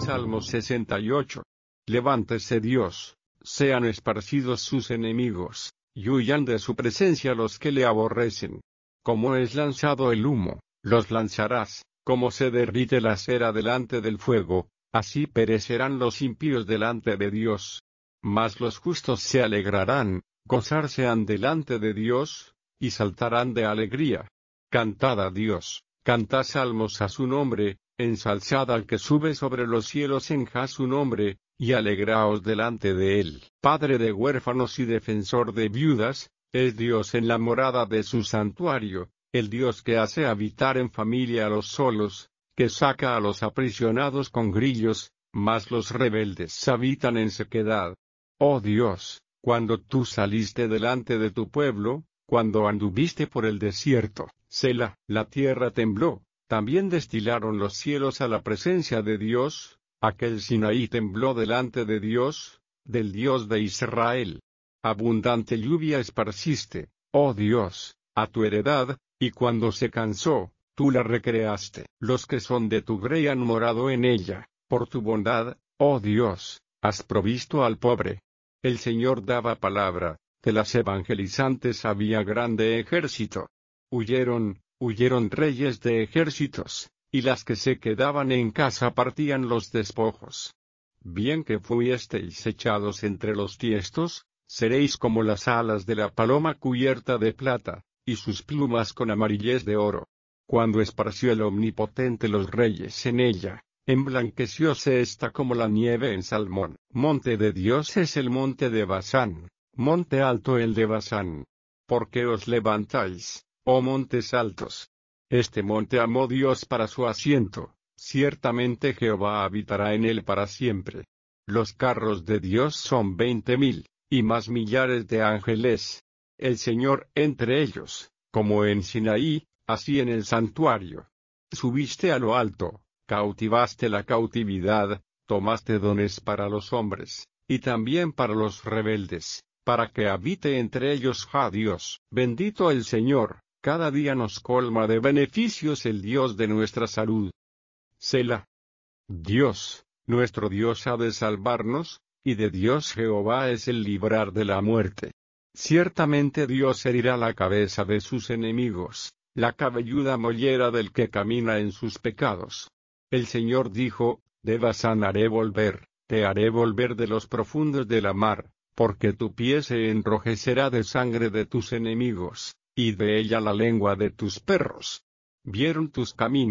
Salmo 68. Levántese Dios, sean esparcidos sus enemigos, y huyan de su presencia los que le aborrecen. Como es lanzado el humo, los lanzarás, como se derrite la cera delante del fuego, así perecerán los impíos delante de Dios. Mas los justos se alegrarán, gozarse han delante de Dios, y saltarán de alegría. Cantad a Dios, cantad salmos a su nombre, ensalzad al que sube sobre los cielos, enjad su nombre, y alegraos delante de él. Padre de huérfanos y defensor de viudas, es Dios en la morada de su santuario, el Dios que hace habitar en familia a los solos, que saca a los aprisionados con grillos, mas los rebeldes habitan en sequedad. Oh Dios, cuando tú saliste delante de tu pueblo, cuando anduviste por el desierto, Selah, la tierra tembló, también destilaron los cielos a la presencia de Dios, aquel Sinaí tembló delante de Dios, del Dios de Israel. Abundante lluvia esparciste, oh Dios, a tu heredad, y cuando se cansó, tú la recreaste. Los que son de tu grey han morado en ella, por tu bondad, oh Dios, has provisto al pobre. El Señor daba palabra, de las evangelizantes había grande ejército. Huyeron reyes de ejércitos, y las que se quedaban en casa partían los despojos. Bien que fuisteis echados entre los tiestos, seréis como las alas de la paloma cubierta de plata, y sus plumas con amarillez de oro. Cuando esparció el Omnipotente los reyes en ella, emblanquecióse esta como la nieve en Salmón. Monte de Dios es el monte de Basán, monte alto el de Basán. ¿Por qué os levantáis, oh montes altos? Este monte amó Dios para su asiento, ciertamente Jehová habitará en él para siempre. Los carros de Dios son 20,000, y más millares de ángeles. El Señor entre ellos, como en Sinaí, así en el santuario. Subiste a lo alto, cautivaste la cautividad, tomaste dones para los hombres, y también para los rebeldes, para que habite entre ellos Dios. Bendito el Señor, cada día nos colma de beneficios el Dios de nuestra salud. Selah. Dios, nuestro Dios ha de salvarnos, y de Dios Jehová es el librar de la muerte. Ciertamente Dios herirá la cabeza de sus enemigos, la cabelluda mollera del que camina en sus pecados. El Señor dijo, de Basán haré volver, te haré volver de los profundos de la mar, porque tu pie se enrojecerá de sangre de tus enemigos, y de ella la lengua de tus perros. Vieron tus caminos.